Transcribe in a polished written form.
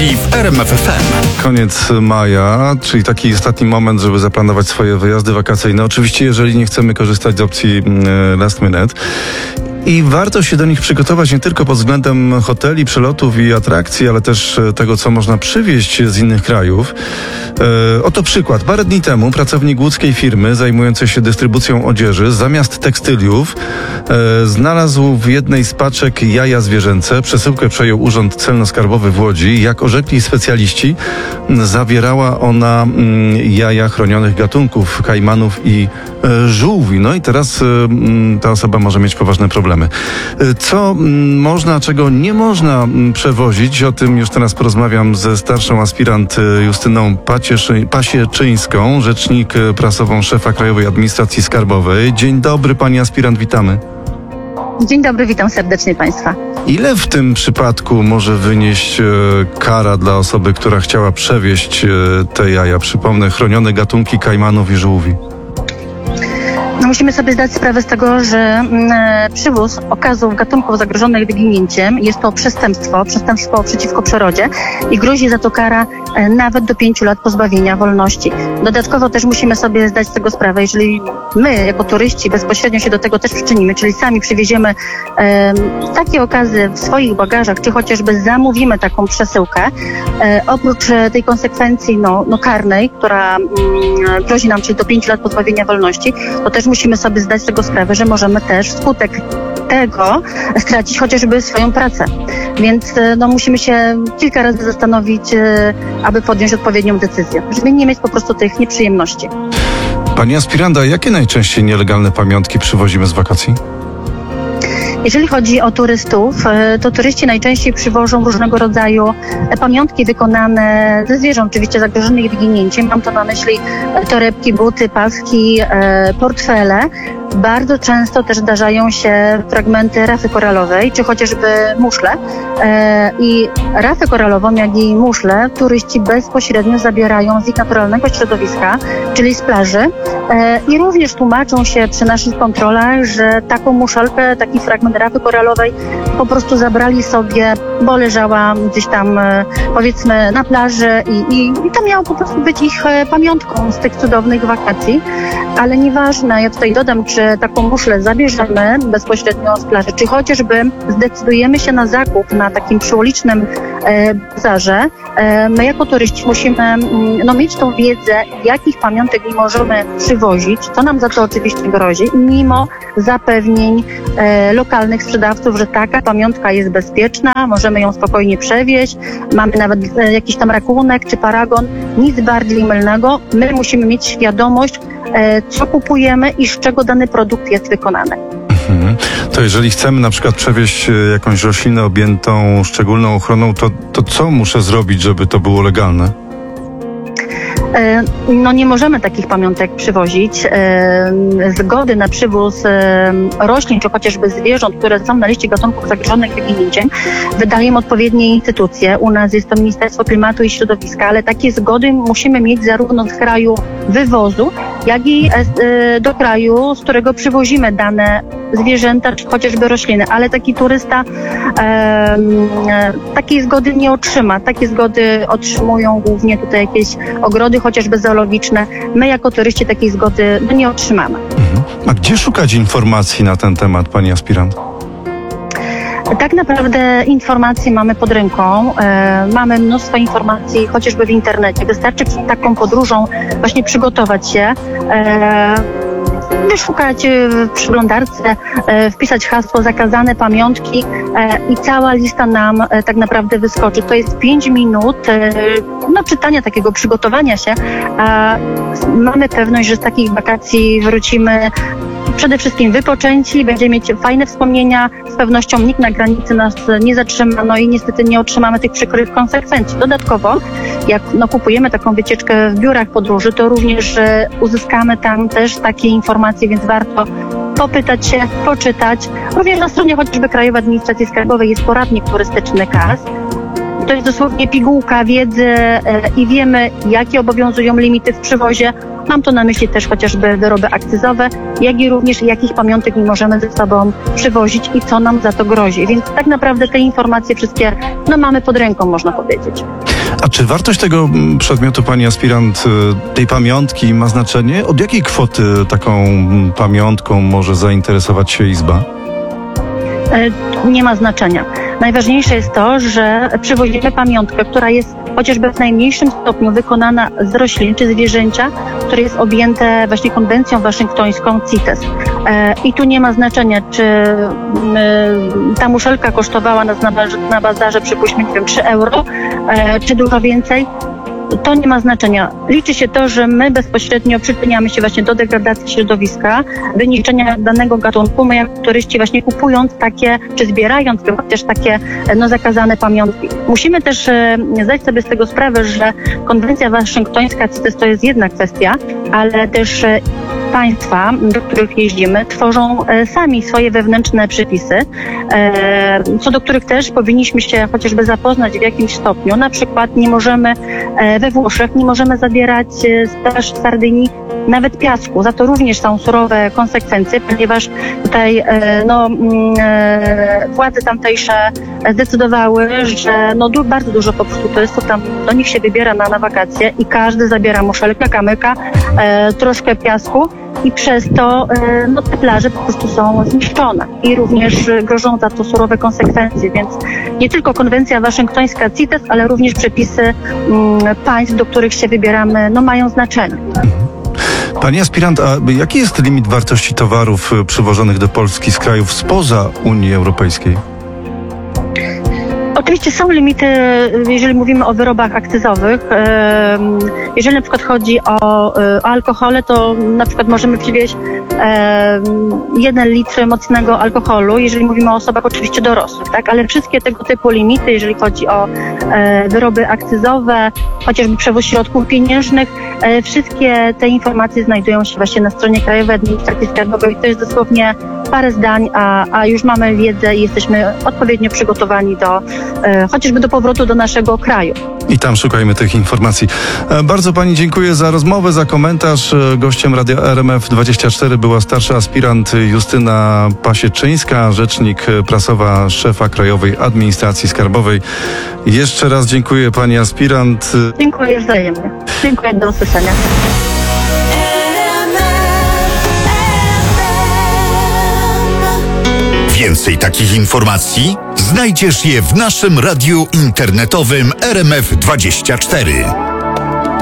wakacji w RMF FM. Koniec maja, czyli taki ostatni moment, żeby zaplanować swoje wyjazdy wakacyjne. Oczywiście, jeżeli nie chcemy korzystać z opcji last minute. I warto się do nich przygotować nie tylko pod względem hoteli, przelotów i atrakcji, ale też tego, co można przywieźć z innych krajów. Oto przykład. Parę dni temu pracownik łódzkiej firmy zajmującej się dystrybucją odzieży zamiast tekstyliów znalazł w jednej z paczek jaja zwierzęce. Przesyłkę przejął Urząd Celno-Skarbowy w Łodzi. Jak orzekli specjaliści, zawierała ona jaja chronionych gatunków, kajmanów i żółwi. No i teraz ta osoba może mieć poważne problemy. Co można, czego nie można przewozić? O tym już teraz porozmawiam ze starszą aspirant Justyną Pasieczyńską, rzecznik prasową szefa Krajowej Administracji Skarbowej. Dzień dobry, pani aspirant, witamy. Dzień dobry, witam serdecznie Państwa. Ile w tym przypadku może wynieść kara dla osoby, która chciała przewieźć te jaja? Przypomnę, chronione gatunki kajmanów i żółwi. No musimy sobie zdać sprawę z tego, że przywóz okazów gatunków zagrożonych wyginięciem jest to przestępstwo przeciwko przyrodzie i grozi za to kara nawet do 5 lat pozbawienia wolności. Dodatkowo też musimy sobie zdać z tego sprawę, jeżeli my jako turyści bezpośrednio się do tego też przyczynimy, czyli sami przywieziemy takie okazy w swoich bagażach, czy chociażby zamówimy taką przesyłkę, oprócz tej konsekwencji karnej, która grozi nam, czyli do 5 lat pozbawienia wolności, to też musimy sobie zdać z tego sprawę, że możemy też wskutek tego stracić chociażby swoją pracę. Więc musimy się kilka razy zastanowić, aby podjąć odpowiednią decyzję, żeby nie mieć po prostu tych nieprzyjemności. Pani aspiranta, jakie najczęściej nielegalne pamiątki przywozimy z wakacji? Jeżeli chodzi o turystów, to turyści najczęściej przywożą różnego rodzaju pamiątki wykonane ze zwierząt, oczywiście zagrożonych wyginięciem. Mam to na myśli torebki, buty, paski, portfele. Bardzo często też zdarzają się fragmenty rafy koralowej, czy chociażby muszle. I rafę koralową, jak i muszle, turyści bezpośrednio zabierają z ich naturalnego środowiska, czyli z plaży. I również tłumaczą się przy naszych kontrolach, że taką muszelkę, taki fragment rafy koralowej po prostu zabrali sobie, bo leżała gdzieś tam, powiedzmy, na plaży i to miało po prostu być ich pamiątką z tych cudownych wakacji. Ale nieważne, ja tutaj dodam, czy taką muszlę zabierzemy bezpośrednio z plaży, czy chociażby zdecydujemy się na zakup na takim przyulicznym bazarze, my jako turyści musimy mieć tą wiedzę, jakich pamiątek nie możemy przywozić, co nam za to oczywiście grozi, mimo zapewnień lokalnych sprzedawców, że taka pamiątka jest bezpieczna, możemy ją spokojnie przewieźć, mamy nawet jakiś tam rachunek czy paragon, nic bardziej mylnego. My musimy mieć świadomość, co kupujemy i z czego dany produkt jest wykonany. To jeżeli chcemy na przykład przewieźć jakąś roślinę objętą szczególną ochroną, to co muszę zrobić, żeby to było legalne? Nie możemy takich pamiątek przywozić. Zgody na przywóz roślin, czy chociażby zwierząt, które są na liście gatunków zagrożonych wyginięciem, wydają odpowiednie instytucje. U nas jest to Ministerstwo Klimatu i Środowiska, ale takie zgody musimy mieć zarówno z kraju wywozu, jak i do kraju, z którego przywozimy dane zwierzęta, czy chociażby rośliny. Ale taki turysta takiej zgody nie otrzyma. Takie zgody otrzymują głównie tutaj jakieś ogrody, chociażby zoologiczne. My jako turyści takiej zgody nie otrzymamy. A gdzie szukać informacji na ten temat, pani aspirant? Tak naprawdę informacji mamy pod ręką. Mamy mnóstwo informacji chociażby w internecie. Wystarczy przed taką podróżą właśnie przygotować się, wyszukać w przeglądarce, wpisać hasło zakazane pamiątki i cała lista nam tak naprawdę wyskoczy. To jest 5 minut czytania, takiego przygotowania się. Mamy pewność, że z takich wakacji wrócimy przede wszystkim wypoczęci, będziemy mieć fajne wspomnienia, z pewnością nikt na granicy nas nie zatrzyma, i niestety nie otrzymamy tych przykrych konsekwencji. Dodatkowo, jak kupujemy taką wycieczkę w biurach podróży, to również uzyskamy tam też takie informacje, więc warto popytać się, poczytać. Również na stronie chociażby Krajowej Administracji Skarbowej jest poradnik turystyczny KAS. To jest dosłownie pigułka wiedzy i wiemy, jakie obowiązują limity w przywozie Mam tu na myśli też chociażby wyroby akcyzowe, jak i również jakich pamiątek nie możemy ze sobą przywozić i co nam za to grozi. Więc tak naprawdę te informacje wszystkie mamy pod ręką, można powiedzieć. A czy wartość tego przedmiotu, pani aspirant, tej pamiątki ma znaczenie? Od jakiej kwoty taką pamiątką może zainteresować się Izba? Nie ma znaczenia. Najważniejsze jest to, że przywozimy pamiątkę, która jest chociażby w najmniejszym stopniu wykonana z roślin czy zwierzęcia, które jest objęte właśnie konwencją waszyngtońską CITES. I tu nie ma znaczenia, czy ta muszelka kosztowała nas na bazarze, przypuśćmy, nie wiem, 3 euro, czy dużo więcej. To nie ma znaczenia. Liczy się to, że my bezpośrednio przyczyniamy się właśnie do degradacji środowiska, wyniszczenia danego gatunku. My jako turyści właśnie kupując takie, czy zbierając też takie zakazane pamiątki. Musimy też zdać sobie z tego sprawę, że konwencja waszyngtońska CITES to jest jedna kwestia, ale też państwa, do których jeździmy, tworzą sami swoje wewnętrzne przepisy, co do których też powinniśmy się chociażby zapoznać w jakimś stopniu. Na przykład nie możemy we Włoszech nie możemy zabierać z plaż Sardynii nawet piasku. Za to również są surowe konsekwencje, ponieważ tutaj władze tamtejsze zdecydowały, że bardzo dużo po prostu turystów tam do nich się wybiera na wakacje i każdy zabiera muszelkę, kamyka, troszkę piasku i przez to te plaże po prostu są zniszczone i również grożą za to surowe konsekwencje, więc nie tylko konwencja waszyngtońska CITES, ale również przepisy państw, do których się wybieramy, mają znaczenie. Pani aspirant, a jaki jest limit wartości towarów przywożonych do Polski z krajów spoza Unii Europejskiej? Oczywiście są limity, jeżeli mówimy o wyrobach akcyzowych. Jeżeli na przykład chodzi o alkohole, to na przykład możemy przywieźć 1 litr mocnego alkoholu, jeżeli mówimy o osobach oczywiście dorosłych, tak? Ale wszystkie tego typu limity, jeżeli chodzi o wyroby akcyzowe, chociażby przewóz środków pieniężnych, wszystkie te informacje znajdują się właśnie na stronie Krajowej Administracji Skarbowej. To jest dosłownie parę zdań, a już mamy wiedzę i jesteśmy odpowiednio przygotowani chociażby do powrotu do naszego kraju. I tam szukajmy tych informacji. Bardzo pani dziękuję za rozmowę, za komentarz. Gościem Radia RMF24 była starsza aspirant Justyna Pasieczyńska, rzecznik prasowa szefa Krajowej Administracji Skarbowej. Jeszcze raz dziękuję pani aspirant. Dziękuję wzajemnie. Dziękuję, do usłyszenia. Więcej takich informacji znajdziesz je w naszym radiu internetowym RMF24.